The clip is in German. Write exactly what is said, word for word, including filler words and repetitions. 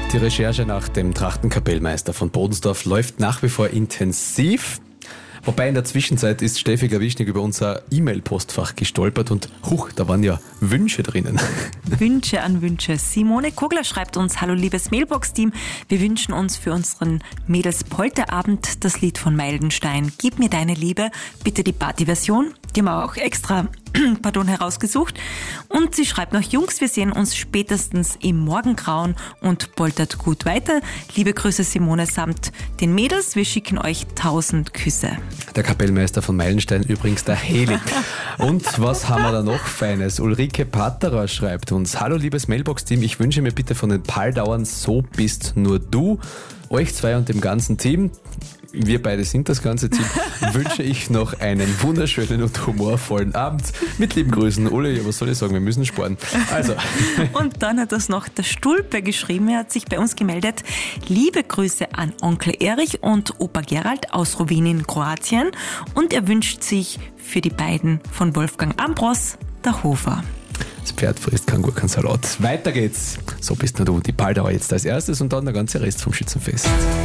Die Recherche nach dem Trachtenkapellmeister von Bodensdorf läuft nach wie vor intensiv. Wobei in der Zwischenzeit ist Steffi Gawischnik über unser E-Mail-Postfach gestolpert und huch, da waren ja Wünsche drinnen. Wünsche an Wünsche. Simone Kogler schreibt uns: Hallo liebes Mailbox-Team, wir wünschen uns für unseren Mädels-Polterabend das Lied von Meilenstein. Gib mir deine Liebe, bitte die Party-Version. Die haben wir auch extra pardon, herausgesucht. Und sie schreibt noch: Jungs, wir sehen uns spätestens im Morgengrauen und poltert gut weiter. Liebe Grüße Simone samt den Mädels, wir schicken euch tausend Küsse. Der Kapellmeister von Meilenstein übrigens der Heli. Und was haben wir da noch Feines? Ulrike Patterer schreibt uns: Hallo liebes Mailbox-Team, ich wünsche mir bitte von den Paldauern So bist nur du, euch zwei und dem ganzen Team, wir beide sind das ganze Team, wünsche ich noch einen wunderschönen und humorvollen Abend. Mit lieben Grüßen, Ole, ja, was soll ich sagen, wir müssen sparen. Also. Und dann hat das noch der Stulpe geschrieben, er hat sich bei uns gemeldet: Liebe Grüße an Onkel Erich und Opa Gerald aus Rovinj in Kroatien, und er wünscht sich für die beiden von Wolfgang Ambros, der Hofer. Das Pferd frisst kein Gurken Salat. Weiter geht's. So bist nur du, die Paldauer jetzt als erstes und dann der ganze Rest vom Schützenfest.